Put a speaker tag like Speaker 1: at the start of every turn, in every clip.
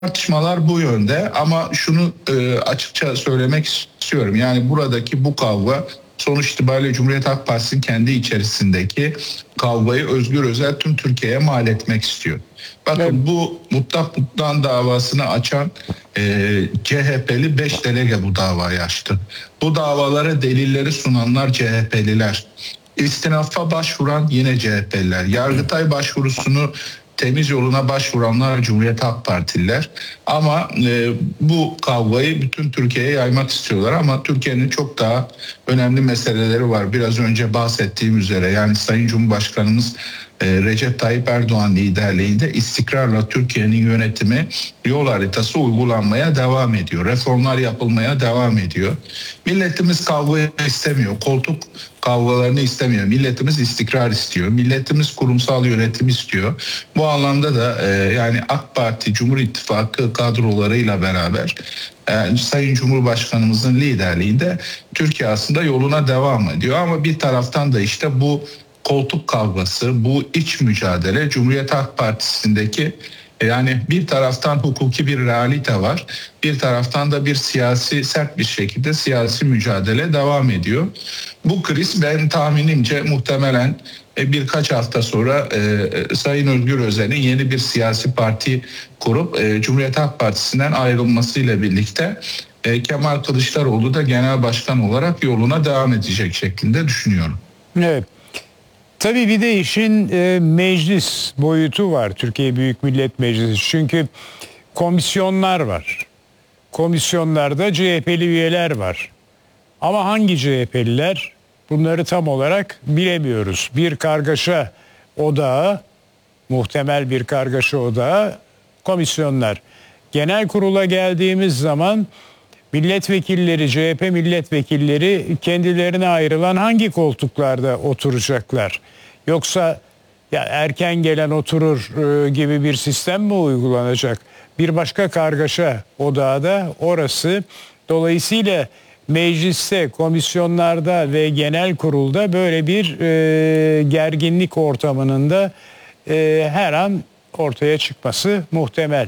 Speaker 1: tartışmalar bu yönde ama şunu açıkça söylemek istiyorum. Yani buradaki bu kavga sonuç itibariyle Cumhuriyet Halk Partisi'nin kendi içerisindeki kavgayı Özgür Özel tüm Türkiye'ye mal etmek istiyor. Bakın
Speaker 2: Evet.
Speaker 1: bu mutlak mutlak davasını açan CHP'li 5 delege bu davayı açtı. Bu davalara delilleri sunanlar CHP'liler. İstinafa başvuran yine CHP'liler. Yargıtay başvurusunu temiz yoluna başvuranlar Cumhuriyet Halk Partililer. Ama bu kavgayı bütün Türkiye'ye yaymak istiyorlar. Ama Türkiye'nin çok daha önemli meseleleri var. Biraz önce bahsettiğim üzere yani Sayın Cumhurbaşkanımız Recep Tayyip Erdoğan liderliğinde istikrarla Türkiye'nin yönetimi yol haritası uygulanmaya devam ediyor. Reformlar yapılmaya devam ediyor. Milletimiz kavga istemiyor. Koltuk kavgalarını istemiyor. Milletimiz istikrar istiyor. Milletimiz kurumsal yönetim istiyor. Bu anlamda da yani AK Parti, Cumhur İttifakı kadrolarıyla beraber Sayın Cumhurbaşkanımızın liderliğinde Türkiye aslında yoluna devam ediyor. Ama bir taraftan da işte bu koltuk kavgası, bu iç mücadele Cumhuriyet Halk Partisi'ndeki yani bir taraftan hukuki bir realite var. Bir taraftan da bir siyasi sert bir şekilde siyasi mücadele devam ediyor. Bu kriz ben tahminimce muhtemelen birkaç hafta sonra Sayın Özgür Özel'in yeni bir siyasi parti kurup Cumhuriyet Halk Partisi'nden ayrılmasıyla birlikte Kemal Kılıçdaroğlu da genel başkan olarak yoluna devam edecek şeklinde düşünüyorum.
Speaker 2: Evet. Tabii bir de işin meclis boyutu var. Türkiye Büyük Millet Meclisi. Çünkü komisyonlar var. Komisyonlarda CHP'li üyeler var. Ama hangi CHP'liler? Bunları tam olarak bilemiyoruz. Bir kargaşa odağı, muhtemel bir kargaşa odağı komisyonlar. Genel kurula geldiğimiz zaman milletvekilleri, CHP milletvekilleri kendilerine ayrılan hangi koltuklarda oturacaklar? Yoksa ya erken gelen oturur gibi bir sistem mi uygulanacak? Bir başka kargaşa odağı da orası. Dolayısıyla mecliste, komisyonlarda ve genel kurulda böyle bir gerginlik ortamının da her an ortaya çıkması muhtemel.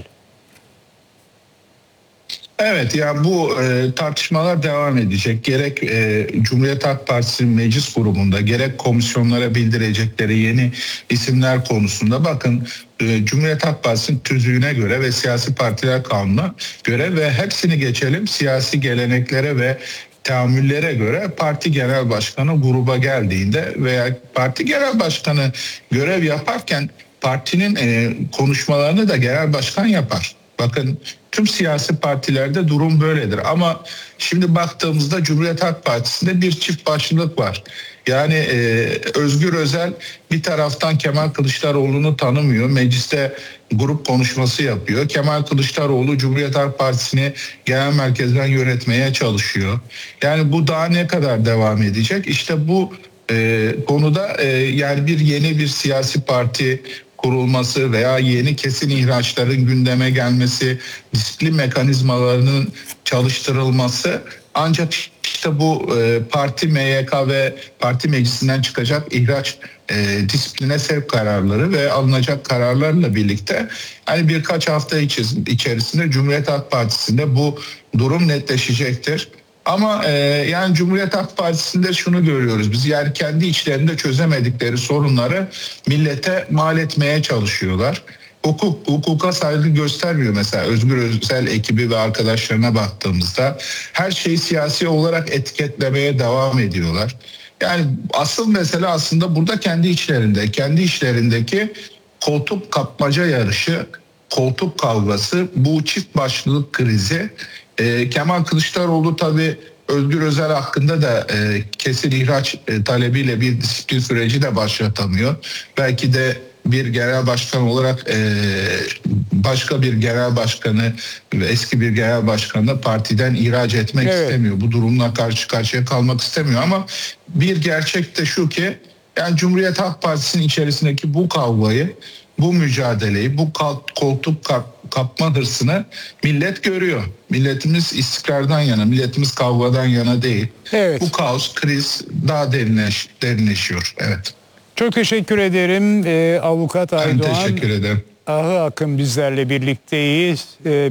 Speaker 1: Evet yani bu tartışmalar devam edecek. Gerek Cumhuriyet Halk Partisi'nin meclis grubunda gerek komisyonlara bildirecekleri yeni isimler konusunda bakın Cumhuriyet Halk Partisi'nin tüzüğüne göre ve siyasi partiler kanununa göre ve hepsini geçelim siyasi geleneklere ve tahammüllere göre parti genel başkanı gruba geldiğinde veya parti genel başkanı görev yaparken partinin konuşmalarını da genel başkan yapar. Bakın tüm siyasi partilerde durum böyledir. Ama şimdi baktığımızda Cumhuriyet Halk Partisi'nde bir çift başlılık var. Yani Özgür Özel bir taraftan Kemal Kılıçdaroğlu'nu tanımıyor. Mecliste grup konuşması yapıyor. Kemal Kılıçdaroğlu Cumhuriyet Halk Partisi'ni genel merkezden yönetmeye çalışıyor. Yani bu daha ne kadar devam edecek? İşte bu konuda yani yeni bir siyasi parti kurulması veya yeni kesin ihraçların gündeme gelmesi, disiplin mekanizmalarının çalıştırılması ancak işte bu parti MYK ve parti meclisinden çıkacak ihraç disipline sevk kararları ve alınacak kararlarla birlikte hani birkaç hafta içerisinde Cumhuriyet Halk Partisi'nde bu durum netleşecektir. Ama yani Cumhuriyet Halk Partisi'nde şunu görüyoruz biz yani kendi içlerinde çözemedikleri sorunları millete mal etmeye çalışıyorlar. Hukuka saygı göstermiyor mesela Özgür Özel ekibi ve arkadaşlarına baktığımızda her şeyi siyasi olarak etiketlemeye devam ediyorlar. Yani asıl mesele aslında burada kendi işlerindeki koltuk kapmaca yarışı, koltuk kavgası, bu çift başlılık krizi. Kemal Kılıçdaroğlu tabii Özgür Özel hakkında da kesin ihraç talebiyle bir disiplin süreci de başlatamıyor. Belki de bir genel başkan olarak başka bir genel başkanı ve eski bir genel başkanı partiden ihraç etmek istemiyor. Bu durumla karşı karşıya kalmak istemiyor ama bir gerçek de şu ki yani Cumhuriyet Halk Partisi'nin içerisindeki bu kavgayı, bu mücadeleyi, bu koltuk kapma hırsını millet görüyor. Milletimiz istikrardan yana, milletimiz kavgadan yana değil.
Speaker 2: Evet.
Speaker 1: Bu kaos, kriz daha derinleşiyor. Evet.
Speaker 2: Çok teşekkür ederim Avukat Aydoğan.
Speaker 1: Ben teşekkür ederim.
Speaker 2: Ahı Akın bizlerle birlikteyiz.